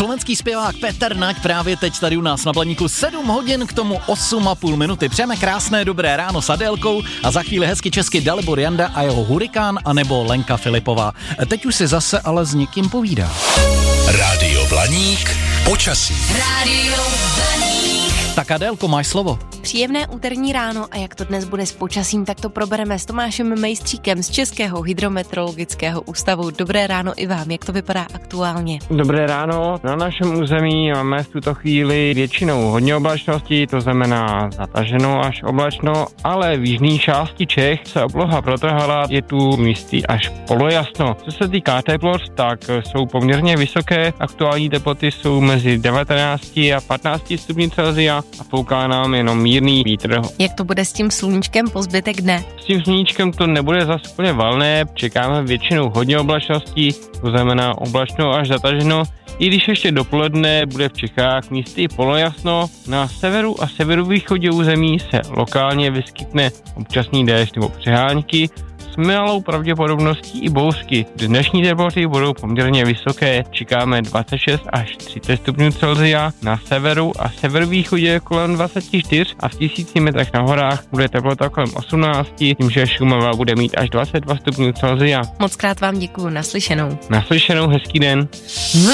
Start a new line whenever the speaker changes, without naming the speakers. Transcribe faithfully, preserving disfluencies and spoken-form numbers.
Slovenský zpěvák Petr Nať právě teď tady u nás na Blaníku sedm hodin, k tomu osm a půl minuty. Přejeme krásné dobré ráno s Adélkou a za chvíli hezky česky Dalibor Janda a jeho Hurikán anebo Lenka Filipová. Teď už si zase ale s někým povídá.
Rádio Blaník, počasí. Rádio
Blaník. Tak Adélko, máš slovo.
Příjemné úterní ráno a jak to dnes bude s počasím, tak to probereme s Tomášem Mejstříkem z Českého hydrometeorologického ústavu. Dobré ráno i vám, jak to vypadá aktuálně?
Dobré ráno, na našem území máme v tuto chvíli většinou hodně oblačnosti, to znamená zataženo až oblačno, ale v jižní části Čech se obloha protrhala, je tu místy až polojasno. Co se týká teplot, tak jsou poměrně vysoké, aktuální teploty jsou mezi devatenáct a patnáct stupňů Celsia a fouká nám jenom mírný vítr.
Jak to bude s tím sluníčkem po zbytek dne?
S tím sluníčkem to nebude zase úplně valné, čekáme většinou hodně oblačností, to znamená oblačno až zataženo, i když ještě dopoledne bude v Čechách místy polojasno, na severu a severovýchodě území se lokálně vyskytne občasný déšť nebo přehánky, s malou pravděpodobností i bouřky. Dnešní teploty budou poměrně vysoké, čekáme dvacet šest až třicet stupňů Celsia, na severu a severovýchodě kolem dvacet čtyři a v tisíci metrech na horách bude teplota kolem osmnáct, tím že Šumava bude mít až dvacet dva stupňů Celsia.
Moc krát vám děkuju, naslyšenou.
Naslyšenou, hezký den.